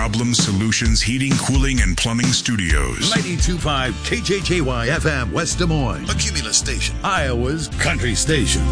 Problem Solutions Heating, Cooling, and Plumbing Studios. 92.5 KJJY FM, West Des Moines. A Cumulus station. Iowa's country station.